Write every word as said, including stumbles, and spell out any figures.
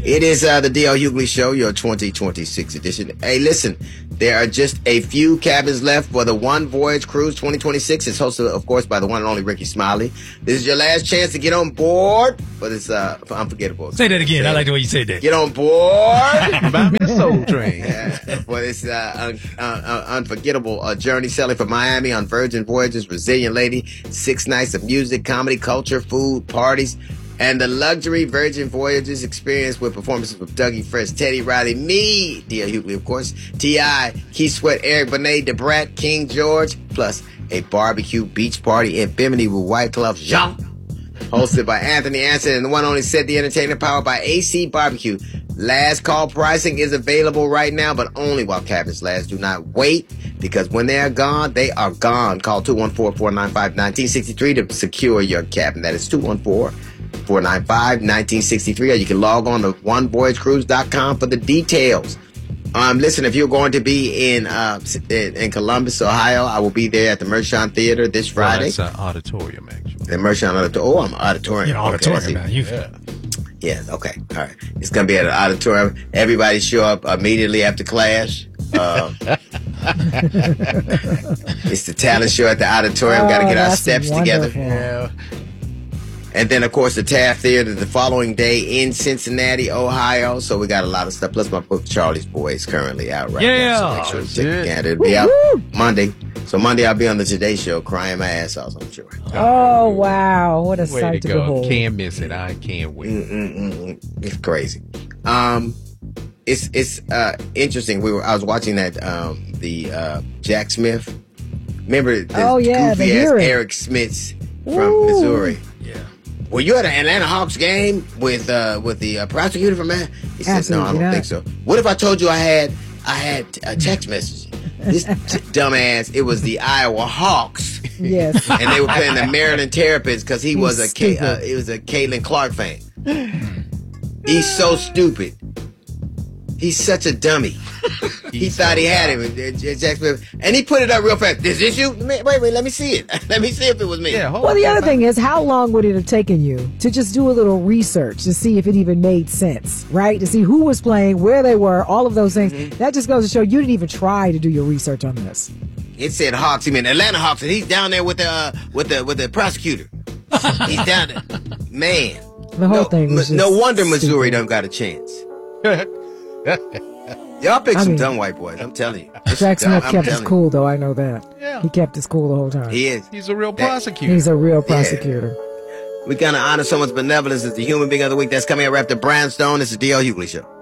It is uh, the D L Hughley Show, your twenty twenty-six edition. Hey, listen, there are just a few cabins left for the One Voyage Cruise twenty twenty-six. It's hosted, of course, by the one and only Ricky Smiley. This is your last chance to get on board for this uh, for Unforgettable. Say that again. I like the way you say that. Get on board. Buy me a soul train. Yeah, for this uh, un- uh, uh, unforgettable uh, journey sailing from Miami on Virgin Voyages, Resilient Lady. Six nights of music, comedy, culture, food, parties, and the luxury Virgin Voyages experience with performances from Dougie Fresh, Teddy Riley, me, D L Hughley, of course, T I, Keith Sweat, Eric Benet, DeBrat, King George, plus a barbecue beach party in Bimini with White Glove Jean, hosted by Anthony Anson and the one only Set the Entertainment, powered by A C Barbecue. Last call pricing is available right now, but only while cabins last. Do not wait, because when they are gone, they are gone. Call two one four, four nine five, one nine six three to secure your cabin. That is two one four, four nine five, one nine six three, or you can log on to one voyage cruise dot com for the details. Um, listen, if you're going to be in uh, in, in Columbus, Ohio, I will be there at the Mershon Theater this Friday. Well, that's an auditorium, actually. The Mershon Auditorium. Oh, I'm auditorium. You know, auditorium, okay, man. You, Yeah. Yes, okay. All right. It's going to be at an auditorium. Everybody show up immediately after class. Uh, it's the talent show at the auditorium. Oh, Got to get our that's steps wonderful. together. Yeah. And then, of course, the Taft Theater the following day in Cincinnati, Ohio. So we got a lot of stuff. Plus, my book, Charlie's Boy, is currently out right Yeah. now. So make sure to check Good. it out. It'll be out Monday. So Monday, I'll be on the Today Show crying my ass off, I'm sure. Oh, wow. What a Way sight to to go. behold. Can't miss it. I can't wait. Mm-mm-mm. It's crazy. Um, it's it's uh interesting. We were I was watching that um the uh Jack Smith. Remember the Oh, yeah, the goofy ass hearing. Eric Smits from Ooh. Missouri. yeah. Were you at an Atlanta Hawks game with uh with the uh, prosecutor from that? He said, "No, I Absolutely don't not. think so." What if I told you I had I had a text message? This t- dumbass. It was the Iowa Hawks. Yes. And they were playing the Maryland Terrapins because he He's was a K, uh, stupid. he was a Caitlin Clark fan. He's so stupid. He's such a dummy. He He's thought so he had him, uh, J- Jack Smith, and he put it up real fast. Is this you? Wait, wait, let me see it. Let me see if it was me. Yeah, hold Well, the on. other thing is, how long would it have taken you to just do a little research to see if it even made sense, right? To see who was playing, where they were, all of those things. Mm-hmm. That just goes to show you didn't even try to do your research on this. It said Hawks. He meant Atlanta Hawks, and he's down there with the uh, with the with the prosecutor. He's down there, man. The whole no, thing was m- no just wonder Missouri stupid. don't got a chance. Y'all pick I some mean- dumb white boys. I'm telling you. Jack Smith I'm kept his telling you. cool, though. I know that. Yeah. He kept his cool the whole time. He is. He's a real That- prosecutor. He's a real prosecutor. We gotta honor someone's benevolence as the human being of the week. That's coming up right after Brownstone. It's the D L Hughley Show.